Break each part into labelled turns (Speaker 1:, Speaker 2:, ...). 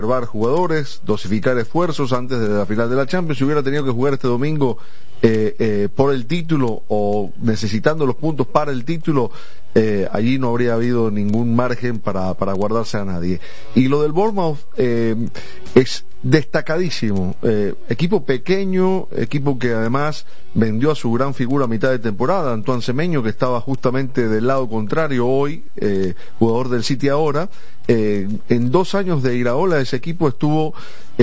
Speaker 1: Reservar jugadores, dosificar esfuerzos antes de la final de la Champions. Si hubiera tenido que jugar este domingo por el título o necesitando los puntos para el título, allí no habría habido ningún margen para guardarse a nadie. Y lo del Bournemouth es destacadísimo, equipo pequeño, equipo que además vendió a su gran figura a mitad de temporada, Antoine Semenyo, que estaba justamente del lado contrario hoy, jugador del City ahora. En 2 años de Iraola ese equipo estuvo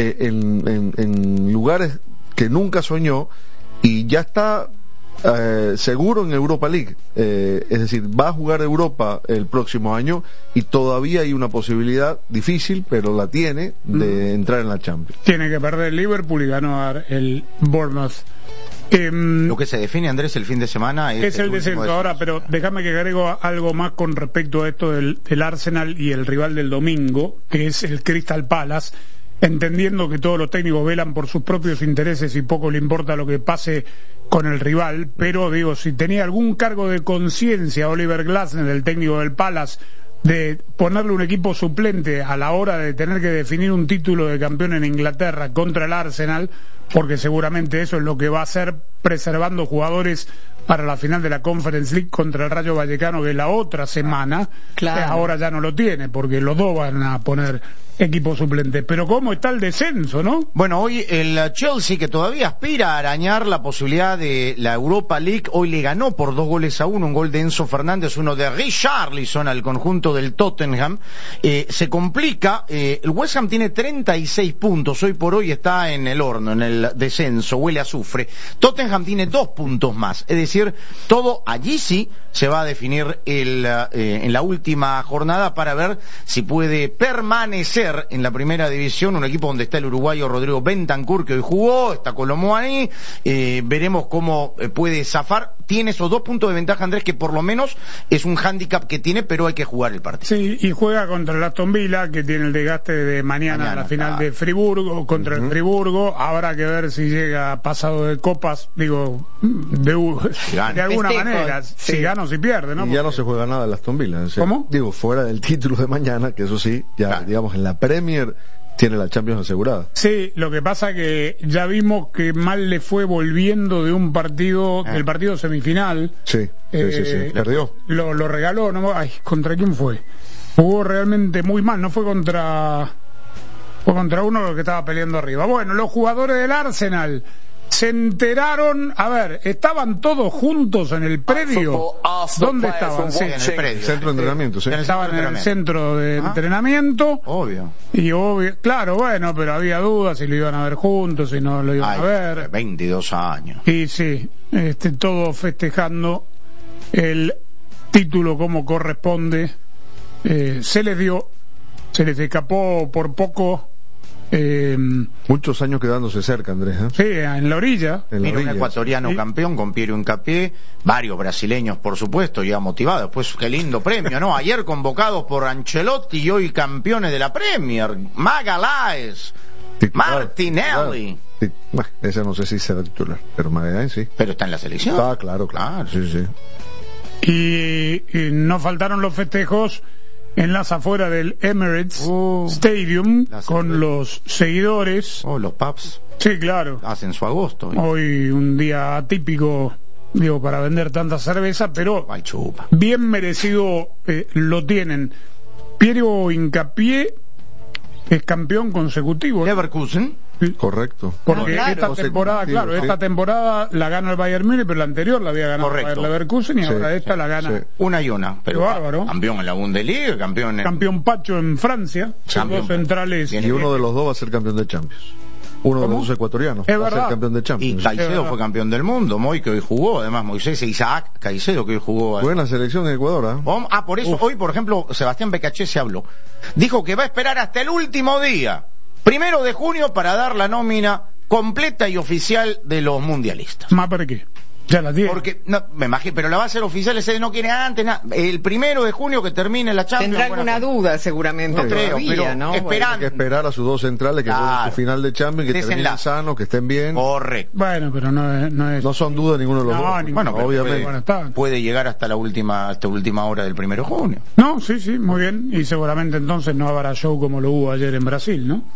Speaker 1: en lugares que nunca soñó y ya está seguro en Europa League, es decir, va a jugar Europa el próximo año y todavía hay una posibilidad difícil, pero la tiene, de entrar en la Champions.
Speaker 2: Tiene que perder el Liverpool y ganar el Bournemouth.
Speaker 3: Lo que se define, Andrés, el fin de semana
Speaker 2: es el descenso. Ahora, pero déjame que agrego algo más con respecto a esto del Arsenal y el rival del domingo, que es el Crystal Palace, entendiendo que todos los técnicos velan por sus propios intereses y poco le importa lo que pase con el rival, pero digo, si tenía algún cargo de conciencia Oliver Glasner, el técnico del Palace, de ponerle un equipo suplente a la hora de tener que definir un título de campeón en Inglaterra contra el Arsenal, porque seguramente eso es lo que va a hacer, preservando jugadores para la final de la Conference League contra el Rayo Vallecano, que es la otra semana. Claro. Ahora ya no lo tiene, porque los dos van a poner equipo suplente. Pero cómo está el descenso, ¿no?
Speaker 3: Bueno, hoy el Chelsea, que todavía aspira a arañar la posibilidad de la Europa League, hoy le ganó por 2-1, un gol de Enzo Fernández, uno de Richarlison al conjunto del Tottenham. Se complica, el West Ham tiene 36 puntos, hoy por hoy está en el horno, en el descenso, huele a azufre. Tottenham tiene 2 puntos más, es decir, todo allí sí se va a definir en la última jornada para ver si puede permanecer en la primera división, un equipo donde está el uruguayo Rodrigo Bentancur, que hoy jugó, está Colomuani, veremos cómo puede zafar. Tiene esos 2 puntos de ventaja, Andrés, que por lo menos es un hándicap que tiene, pero hay que jugar el partido.
Speaker 2: Sí, y juega contra el Aston Villa, que tiene el desgaste de mañana la final de Friburgo, contra el Friburgo. Habrá que ver si llega pasado de copas, digo, de alguna manera, si gana o si pierde, ¿no?
Speaker 1: Y ya no se juega nada el Aston Villa.
Speaker 2: ¿Cómo?
Speaker 1: Digo, fuera del título de mañana, que eso sí, ya digamos en la Premier tiene la Champions asegurada.
Speaker 2: Sí, lo que pasa que ya vimos que mal le fue volviendo de un partido, del partido semifinal.
Speaker 1: Sí, sí, perdió.
Speaker 2: Lo regaló, ¿no? Ay, ¿contra quién fue? Jugó realmente muy mal, no fue contra uno que estaba peleando arriba. Bueno, los jugadores del Arsenal se enteraron, a ver, estaban todos juntos en el predio. ¿Dónde estaban?
Speaker 3: Sí, en el predio.
Speaker 1: Centro de entrenamiento, sí.
Speaker 2: Estaban en el centro de entrenamiento.
Speaker 3: Obvio.
Speaker 2: Y obvio, claro, bueno, pero había dudas si lo iban a ver juntos, si no lo iban a ver.
Speaker 3: 22 años.
Speaker 2: Y sí, todos festejando el título como corresponde. Se les escapó por poco.
Speaker 1: Muchos años quedándose cerca, Andrés, ¿eh?
Speaker 2: Sí, en la orilla.
Speaker 3: Mira, un ecuatoriano campeón con Piero Hincapié, varios brasileños, por supuesto, ya motivados. Pues qué lindo premio, ¿no? Ayer convocados por Ancelotti y hoy campeones de la Premier. Magaláes, Martinelli.
Speaker 1: Sí, bueno, ese no sé si será titular, pero Magaláes sí.
Speaker 3: Pero está en la selección.
Speaker 1: Ah, claro. Sí.
Speaker 2: Y no faltaron los festejos en las afueras del Emirates Stadium con los seguidores.
Speaker 3: Los pubs.
Speaker 2: Sí, claro.
Speaker 3: Hacen su agosto.
Speaker 2: Hoy un día atípico, digo, para vender tanta cerveza, pero bien merecido lo tienen. Piero Hincapié es campeón consecutivo.
Speaker 3: Leverkusen.
Speaker 1: Correcto.
Speaker 2: Porque esta temporada, esta temporada la gana el Bayern Múnich, pero la anterior la había ganado el Leverkusen y ahora esta la gana.
Speaker 3: Una y una, pero bárbaro. Campeón en la Bundesliga, campeón
Speaker 2: Pacho en Francia, dos centrales.
Speaker 1: Y uno de los dos va a ser campeón de Champions. Uno de los dos ecuatorianos va a ser campeón de Champions.
Speaker 3: Y Caicedo fue campeón del mundo, Moy, que hoy jugó, además Moisés e Isaac Caicedo, que hoy jugó.
Speaker 1: Buena selección de Ecuador, ¿eh?
Speaker 3: Por eso hoy, por ejemplo, Sebastián Becachese se habló. Dijo que va a esperar hasta el último día, 1 de junio, para dar la nómina completa y oficial de los mundialistas.
Speaker 2: ¿Más para qué? Ya la tiene.
Speaker 3: Porque, no, me imagino, pero la va a hacer oficial, ese no quiere antes, el 1 de junio que termine la Champions.
Speaker 4: Tendrá alguna duda seguramente.
Speaker 3: No creo, pero
Speaker 4: ¿no?
Speaker 3: Esperando.
Speaker 1: Hay que esperar a sus dos centrales que jueguen su final de Champions, que terminen sanos, que estén bien.
Speaker 3: Correcto.
Speaker 2: Bueno, pero no es.
Speaker 1: No son dudas ninguno de los dos.
Speaker 3: Bueno,
Speaker 1: obviamente.
Speaker 3: Puede llegar hasta la última hora del 1 de junio.
Speaker 2: No, sí, muy bien. Y seguramente entonces no habrá show como lo hubo ayer en Brasil, ¿no?